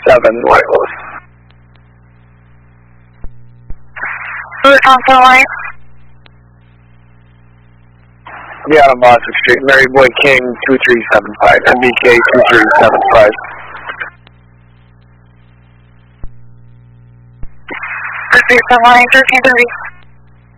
White Lotus. Louis Line. Yeah, on Boston Street, Mary Boy King 2375, MBK 2375. Line 1330.